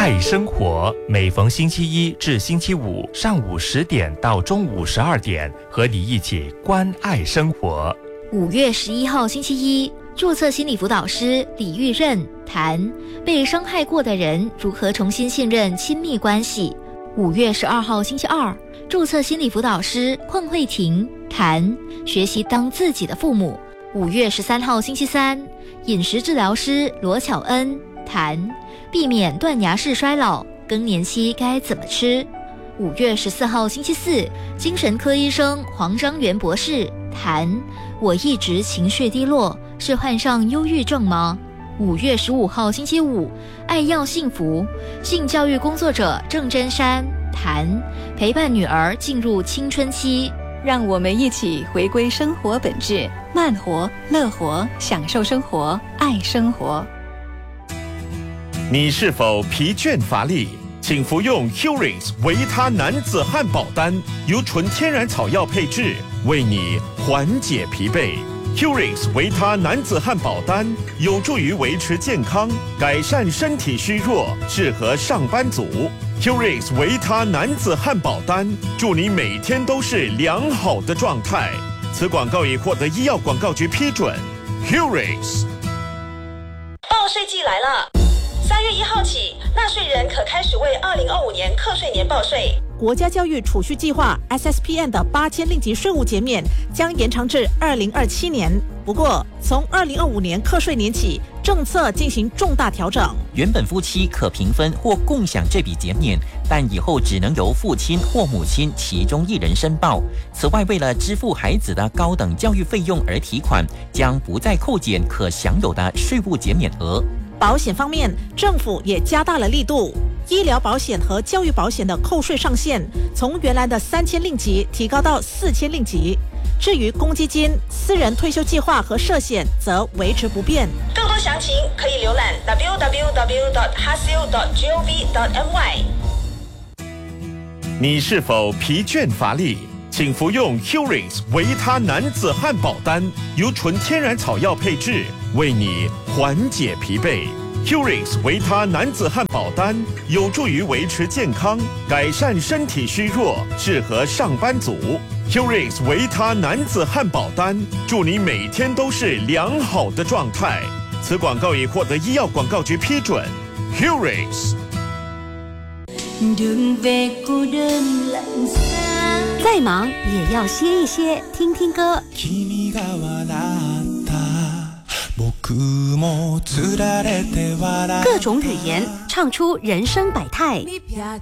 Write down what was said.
爱生活，每逢星期一至星期五上午10点到中午12点，和你一起关爱生活。 5月11号星期一，注册心理辅导师李玉任谈被伤害过的人如何重新信任亲密关系。5月12号星期二，注册心理辅导师邝慧婷谈学习当自己的父母。5月13号星期三，饮食治疗师罗巧恩谈避免断崖式衰老，更年期该怎么吃。5月14号星期四，精神科医生黄章元博士谈我一直情绪低落，是患上忧郁症吗？5月15号星期五，爱要幸福，性教育工作者郑真山谈陪伴女儿进入青春期。 让我们一起回归生活本质，慢活、乐活，享受生活，爱生活。 你是否疲倦乏力？请服用 Curix 维他男子汉堡丹，由纯天然草药配制，为你缓解疲惫。Curix 维他男子汉堡丹有助于维持健康，改善身体虚弱，适合上班族。Curix 维他男子汉堡丹，祝你每天都是良好的状态。此广告已获得医药广告局批准。Curix。 报税季来了，3月1号起，纳税人可开始为2025年课税年报税。 国家教育储蓄计划 SSPN 的8000令吉税务减免将延长至2027年。不过，从2025年课税年起，政策进行重大调整。 原本夫妻可平分或共享这笔减免，但以后只能由父亲或母亲其中一人申报。此外，为了支付孩子的高等教育费用而提款，将不再扣减可享有的税务减免额。 保险方面，政府也加大了力度，医疗保险和教育保险的扣税上限从原来的3000令吉提高到4000令吉。至于公积金、私人退休计划和社险则维持不变。 更多详情可以浏览 www.hasil.gov.my。 你是否疲倦乏力？请服用 Curix 维他男子汉堡丹，由纯天然草药配制，为你缓解疲惫。Curix 维他男子汉堡丹有助于维持健康，改善身体虚弱，适合上班族。Curix 维他男子汉堡丹，祝你每天都是良好的状态。此广告已获得医药广告局批准。Curix。 再忙也要歇一歇，听听歌。各种语言，唱出人生百态。